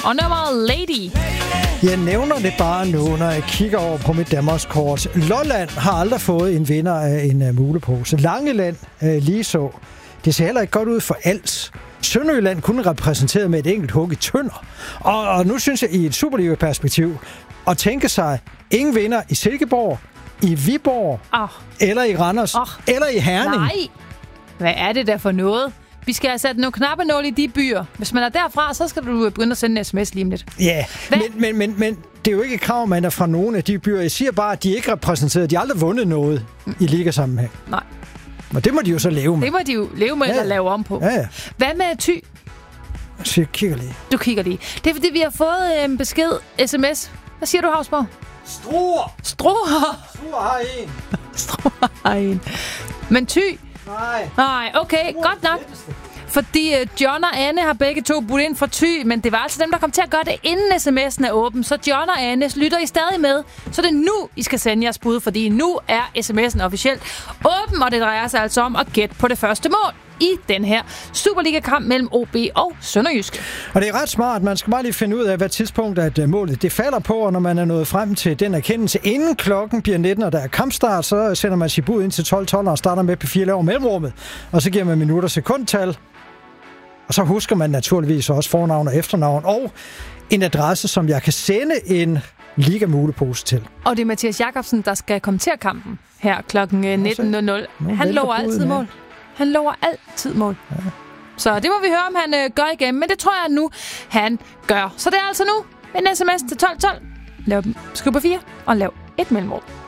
og nummeret Lady. Jeg nævner det bare nu, når jeg kigger over på mit Danmarkskort. Lolland har aldrig fået en vinder af en mulepose. Langeland lige så. Det ser heller ikke godt ud for Als. Sønderjylland kunne repræsenteret med et enkelt hug i Tønder. Og nu synes jeg i et Superliga-perspektiv at tænke sig ingen vinder i Silkeborg, i Viborg, eller i Randers, eller i Herning. Nej, hvad er det der for noget? Vi skal have sat nogle knappenål i de byer. Hvis man er derfra, så skal du begynde at sende en sms lige om lidt. Ja, men det er jo ikke et krav, man er fra nogle af de byer. Jeg siger bare, at de ikke er repræsenteret. De har aldrig vundet noget i ligasammenhæng. Nej. Og det må de jo så leve med. Det må de jo leve med eller lave om på. Ja. Hvad med Thy? Så jeg kigger lige. Du kigger lige. Det er fordi, vi har fået en besked, sms. Hvad siger du, Havsborg? Struer har en. Struer har en. Men Thy? Nej, okay, godt nok. Fordi John og Anne har begge to budt ind fra Thy, men det var altså dem, der kom til at gøre det, inden sms'en er åben. Så John og Anne, lytter I stadig med? Så det er nu, I skal sende jeres bud, fordi nu er sms'en officielt åben, og det drejer sig altså om at gætte på det første mål i den her Superliga-kamp mellem OB og Sønderjysk. Og det er ret smart. Man skal bare lige finde ud af, hvad tidspunkt at målet det falder på, og når man er nået frem til den erkendelse, inden klokken bliver 19, og der er kampstart, så sender man sit bud ind til 12.12 og starter med på 4 over mellemrummet, og så giver man minutter sekundtal. Og så husker man naturligvis også fornavn og efternavn, og en adresse, som jeg kan sende en liga-mulepose til. Og det er Mathias Jakobsen, der skal kommentere kampen her klokken 19.00. Han lover altid mål. Han lover altid mål. Ja. Så det må vi høre, om han gør igen, men det tror jeg nu, han gør. Så det er altså nu en sms til 12.12. Lav dem. Skriv på 4 og lav et mellemrum.